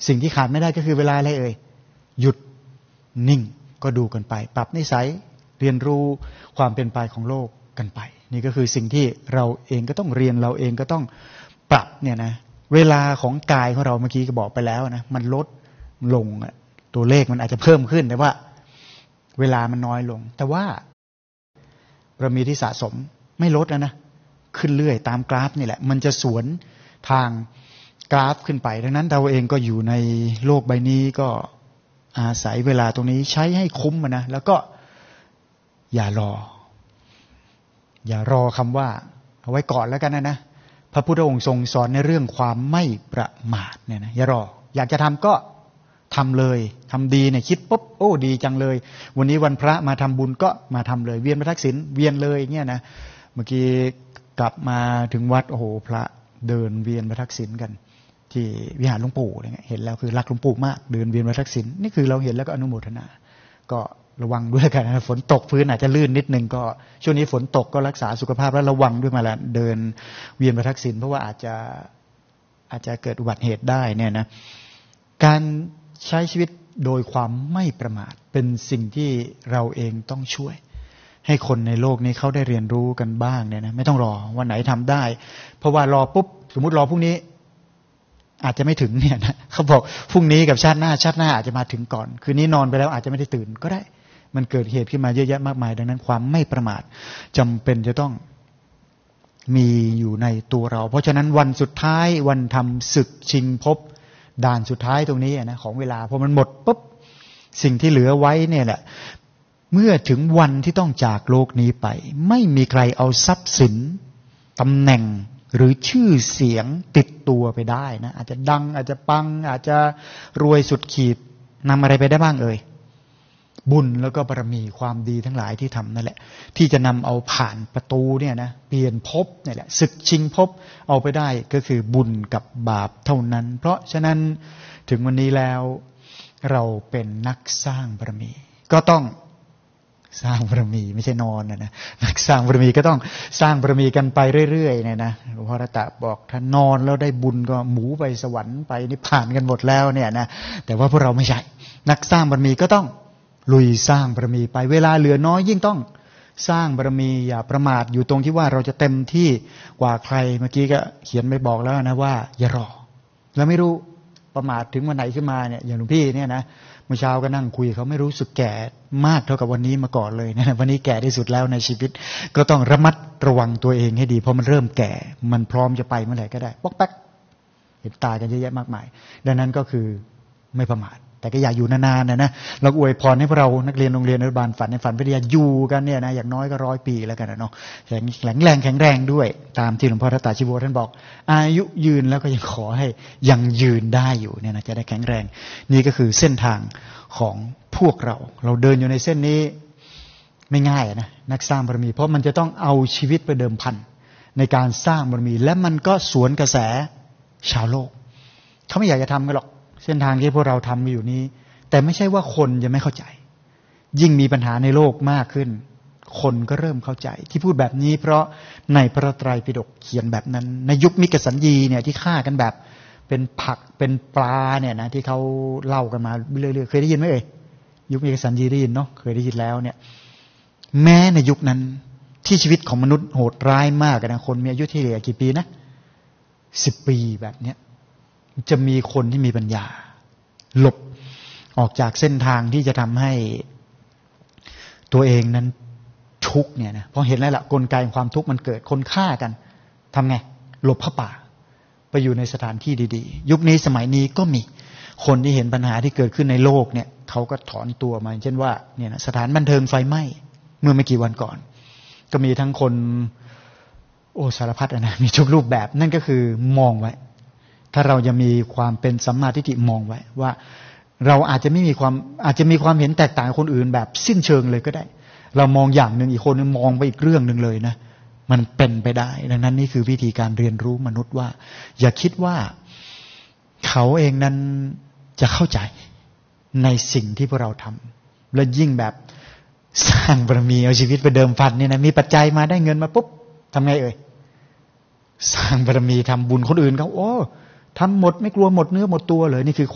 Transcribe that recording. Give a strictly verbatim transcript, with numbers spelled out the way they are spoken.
สิ่งที่ขาดไม่ได้ก็คือเวลาอะไรเอ่ยหยุดนิ่งก็ดูกันไปปรับนิสัยเรียนรู้ความเป็นไปของโลกกันไปนี่ก็คือสิ่งที่เราเองก็ต้องเรียนเราเองก็ต้องปรับเนี่ยนะเวลาของกายของเราเมื่อกี้ก็บอกไปแล้วนะมันลดลงตัวเลขมันอาจจะเพิ่มขึ้นแต่ว่าเวลามันน้อยลงแต่ว่าบารมีที่สะสมไม่ลดแล้วนะขึ้นเรื่อยตามกราฟนี่แหละมันจะสวนทางกราฟขึ้นไปดังนั้นเราเองก็อยู่ในโลกใบนี้ก็อาศัยเวลาตรงนี้ใช้ให้คุ้มนะแล้วก็อย่ารออย่ารอคำว่าเอาไว้ก่อนแล้วกันนะนะพระพุทธองค์ทรงสอนในเรื่องความไม่ประมาทเนี่ยนะอย่ารออยากจะทำก็ทำเลยทำดีเนี่ยคิดปุ๊บโอ้ดีจังเลยวันนี้วันพระมาทำบุญก็มาทำเลยเวียนพระทักษิณเวียนเลยเงี้ยนะเมื่อกี้กลับมาถึงวัดโอ้โหพระเดินเวียนพระทักษิณกันที่วิหารหลวงปู่อะไรเงี้ยเห็นแล้วคือรักหลวงปู่มากเดินเวียนพระทักษิณนี่คือเราเห็นแล้วก็อนุโมทนาก็ระวังด้วยกันนะฝนตกพื้นอาจจะลื่นนิดนึงก็ช่วงนี้ฝนตกก็รักษาสุขภาพและระวังด้วยมาละเดินเวียนพระทักษิณเพราะว่าอาจจะอาจจะเกิดอุบัติเหตุได้เนี่ยนะการใช้ชีวิตโดยความไม่ประมาทเป็นสิ่งที่เราเองต้องช่วยให้คนในโลกนี้เขาได้เรียนรู้กันบ้างเนี่ยนะไม่ต้องรอวันไหนทำได้เพราะว่ารอปุ๊บสมมุติรอพรุ่งนี้อาจจะไม่ถึงเนี่ยนะเขาบอกพรุ่งนี้กับชาติหน้าชาติหน้าอาจจะมาถึงก่อนคืนนี้นอนไปแล้วอาจจะไม่ได้ตื่นก็ได้มันเกิดเหตุขึ้นมาเยอะแยะมากมายดังนั้นความไม่ประมาทจำเป็นจะต้องมีอยู่ในตัวเราเพราะฉะนั้นวันสุดท้ายวันทำศึกชิงภพด่านสุดท้ายตรงนี้นะของเวลาพอมันหมดปุ๊บสิ่งที่เหลือไว้เนี่ยแหละเมื่อถึงวันที่ต้องจากโลกนี้ไปไม่มีใครเอาทรัพย์สินตำแหน่งหรือชื่อเสียงติดตัวไปได้นะอาจจะดังอาจจะปังอาจจะรวยสุดขีดนำอะไรไปได้บ้างเอ่ยบุญแล้วก็บารมีความดีทั้งหลายที่ทำนั่นแหละที่จะนำเอาผ่านประตูเนี่ยนะเปลี่ยนภพนี่แหละศึกชิงภพเอาไปได้ก็คือบุญกับบาปเท่านั้นเพราะฉะนั้นถึงวันนี้แล้วเราเป็นนักสร้างบารมีก็ต้องสร้างบารมีไม่ใช่นอนนะนะนักสร้างบารมีก็ต้องสร้างบารมีกันไปเรื่อยๆเนี่ยนะหลวงพ่อรัตตะบอกถ้านอนแล้วได้บุญก็หมูไปสวรรค์ไปนิพพานกันหมดแล้วเนี่ยนะแต่ว่าพวกเราไม่ใช่นักสร้างบารมีก็ต้องลุยสร้างบารมีไปเวลาเหลือน้อยยิ่งต้องสร้างบารมีอย่าประมาทอยู่ตรงที่ว่าเราจะเต็มที่กว่าใครเมื่อกี้ก็เขียนไปบอกแล้วนะว่าอย่ารอแล้วไม่รู้ประมาทถึงวันไหนขึ้นมาเนี่ยอย่างหลวงพี่เนี่ยนะเมื่อเช้าก็นั่งคุยเขาไม่รู้สึกแก่มากเท่ากับวันนี้มาก่อนเลยนะวันนี้แก่ที่สุดแล้วในชีวิตก็ต้องระมัดระวังตัวเองให้ดีเพราะมันเริ่มแก่มันพร้อมจะไปเมื่อไหร่ก็ได้ป๊อกแป๊กเห็นตายกันเยอะแยะมากมายดังนั้นก็คือไม่ประมาทแต่ก็อยากอยู่นานๆนะนะเราอวยพรให้พวกเรานักเรียนโรงเรียนอนุบาลฝันในฝันวิทยาอยู่กันเนี่ยนะอย่างน้อยก็ร้อยปีแล้วกันนะเนาะแข็งแรงแรงแข็งแรงด้วยตามที่หลวงพ่อรัตตชิโวท่านบอกอายุยืนแล้วก็ยังขอให้ยังยืนได้อยู่เนี่ยนะจะได้แข็งแรงนี่ก็คือเส้นทางของพวกเราเราเดินอยู่ในเส้นนี้ไม่ง่ายนะนักสร้างบารมีเพราะมันจะต้องเอาชีวิตไปเดิมพันในการสร้างบารมีและมันก็สวนกระแสชาวโลกเขาไม่อยากจะทำกันหรอกเส้นทางที่พวกเราทำอยู่นี้แต่ไม่ใช่ว่าคนจะไม่เข้าใจยิ่งมีปัญหาในโลกมากขึ้นคนก็เริ่มเข้าใจที่พูดแบบนี้เพราะในพระไตรปิฎกเขียนแบบนั้นในยุคมิกสัญญีเนี่ยที่ฆ่ากันแบบเป็นผักเป็นปลาเนี่ยนะที่เขาเล่ากันมาเรื่อยๆเคยได้ยินไหมเอ่ยยุคมิกสัญญีได้ยินเนาะเคยได้ยินแล้วเนี่ยแม้ในยุคนั้นที่ชีวิตของมนุษย์โหดร้ายมากนะคนมีอายุที่เหลือกี่ปีนะสิบปีแบบเนี้ยจะมีคนที่มีปัญญาหลบออกจากเส้นทางที่จะทำให้ตัวเองนั้นทุกข์เนี่ยนะเพราะเห็นแล้วล่ะกลไกความทุกข์มันเกิดคนฆ่ากันทำไงหลบเข้าป่าไปอยู่ในสถานที่ดีๆยุคนี้สมัยนี้ก็มีคนที่เห็นปัญหาที่เกิดขึ้นในโลกเนี่ยเขาก็ถอนตัวมาเช่นว่าเนี่ยนะสถานบันเทิงไฟไหม้เมื่อไม่กี่วันก่อนก็มีทั้งคนโอ้สารพัดนะมีทุกรูปแบบนั่นก็คือมองไว้ถ้าเราจะมีความเป็นสัมมาทิฏฐิมองไว้ว่าเราอาจจะไม่มีความอาจจะมีความเห็นแตกต่างกับคนอื่นแบบสิ้นเชิงเลยก็ได้เรามองอย่างหนึ่งอีกคนนึงมองไปอีกเรื่องหนึ่งเลยนะมันเป็นไปได้ดังนั้นนี่คือวิธีการเรียนรู้มนุษย์ว่าอย่าคิดว่าเขาเองนั้นจะเข้าใจในสิ่งที่พวกเราทำและยิ่งแบบสร้างบารมีเอาชีวิตไปเดิมพันนี่นะมีปัจจัยมาได้เงินมาปุ๊บทำไงเอ่ยสร้างบารมีทำบุญคนอื่นเขาโอ้ทำหมดไม่กลัวหมดเนื้อหมดตัวเลยนี่คือ